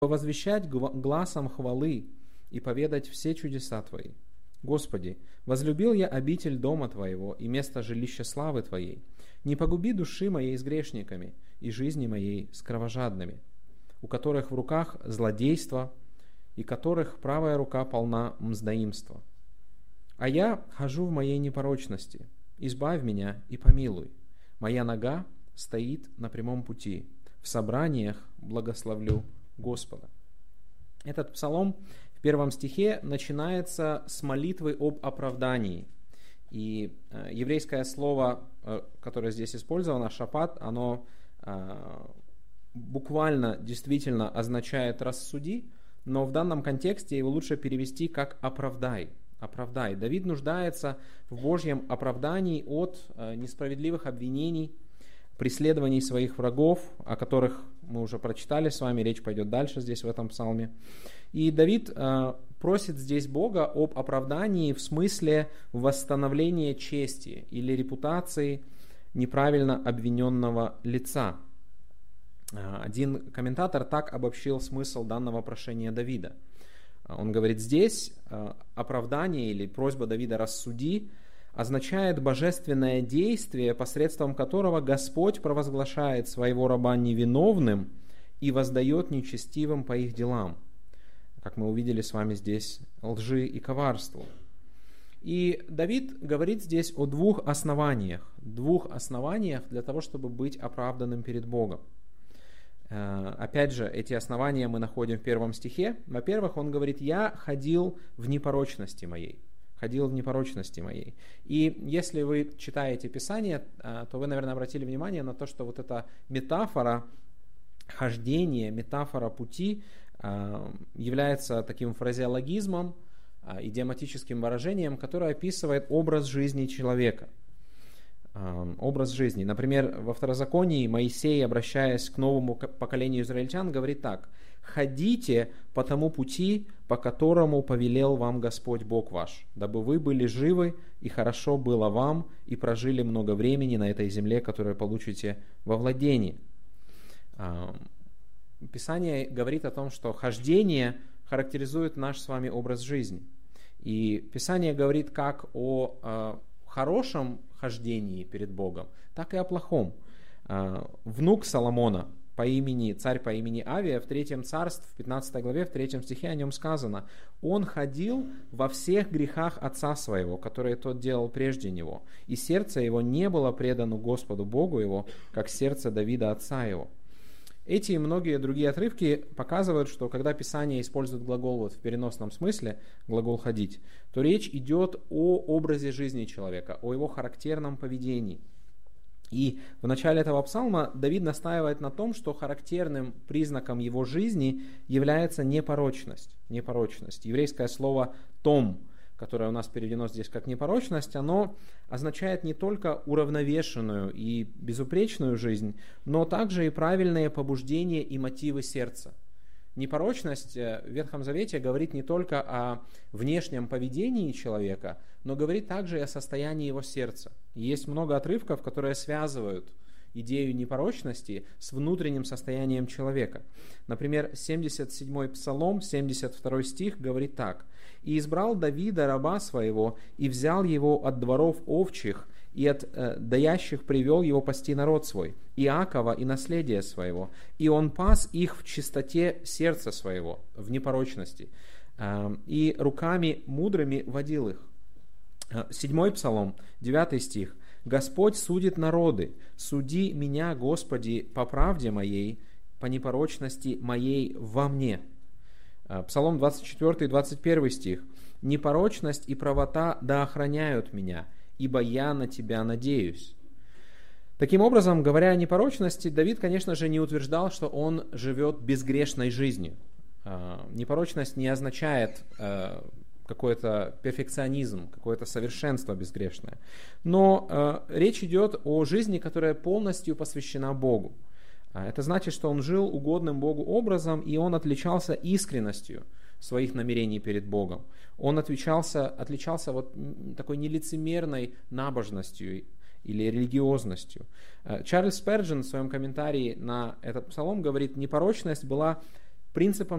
возвещать гласом хвалы и поведать все чудеса Твои. Господи, возлюбил я обитель дома Твоего и место жилища славы Твоей. Не погуби души моей с грешниками и жизни моей с кровожадными, у которых в руках злодейство и которых правая рука полна мздоимства. А я хожу в моей непорочности, избавь меня и помилуй. Моя нога стоит на прямом пути, в собраниях благословлю Господа». Этот псалом в 1 стихе начинается с молитвы об оправдании. И еврейское слово, которое здесь использовано, шапат, оно буквально действительно означает «рассуди», но в данном контексте его лучше перевести как «оправдай». Оправдай. Давид нуждается в Божьем оправдании от несправедливых обвинений, преследований своих врагов, о которых мы уже прочитали с вами, речь пойдет дальше здесь в этом псалме. И Давид просит здесь Бога об оправдании в смысле восстановления чести или репутации неправильно обвиненного лица. Один комментатор так обобщил смысл данного прошения Давида. Он говорит, здесь оправдание или просьба Давида «рассуди» означает божественное действие, посредством которого Господь провозглашает своего раба невиновным и воздает нечестивым по их делам. Как мы увидели с вами здесь, лжи и коварству. И Давид говорит здесь о двух основаниях для того, чтобы быть оправданным перед Богом. Опять же, эти основания мы находим в 1 стихе. Во-первых, он говорит, «Я ходил в непорочности моей». И если вы читаете Писание, то вы, наверное, обратили внимание на то, что вот эта метафора хождения, метафора пути является таким фразеологизмом, идиоматическим выражением, которое описывает образ жизни человека. Образ жизни. Например, во Второзаконии Моисей, обращаясь к новому поколению израильтян, говорит так: «Ходите по тому пути, по которому повелел вам Господь Бог ваш, дабы вы были живы, и хорошо было вам, и прожили много времени на этой земле, которую получите во владении». Писание говорит о том, что хождение характеризует наш с вами образ жизни. И Писание говорит как о хорошем хождении перед Богом, так и о плохом. Внук Соломона, царь по имени Авия, в 3 царств, в 15 главе, в 3 стихе о нем сказано: «Он ходил во всех грехах отца своего, которые тот делал прежде него, и сердце его не было предано Господу Богу его, как сердце Давида отца его». Эти и многие другие отрывки показывают, что когда Писание использует глагол в переносном смысле, глагол «ходить», то речь идет о образе жизни человека, о его характерном поведении. И в начале этого псалма Давид настаивает на том, что характерным признаком его жизни является непорочность. Еврейское слово «том», которое у нас переведено здесь как непорочность, оно означает не только уравновешенную и безупречную жизнь, но также и правильные побуждения и мотивы сердца. Непорочность в Ветхом Завете говорит не только о внешнем поведении человека, но говорит также и о состоянии его сердца. И есть много отрывков, которые связывают идею непорочности с внутренним состоянием человека. Например, 77-й Псалом, 72 стих говорит так: «И избрал Давида, раба своего, и взял его от дворов овчих, и от даящих привел его пасти народ свой, Иакова и наследие своего, и он пас их в чистоте сердца своего, в непорочности, и руками мудрыми водил их». 7-й Псалом, 9 стих: «Господь судит народы, суди меня, Господи, по правде моей, по непорочности моей во мне». Псалом 24 и 21 стих: «Непорочность и правота да охраняют меня, ибо я на Тебя надеюсь». Таким образом, говоря о непорочности, Давид, конечно же, не утверждал, что он живет безгрешной жизнью. Непорочность не означает какой-то перфекционизм, какое-то совершенство безгрешное. Но речь идет о жизни, которая полностью посвящена Богу. Это значит, что он жил угодным Богу образом, и он отличался искренностью своих намерений перед Богом. Он отличался вот такой нелицемерной набожностью или религиозностью. Чарльз Спurgeon в своем комментарии на этот псалом говорит: «Непорочность была принципом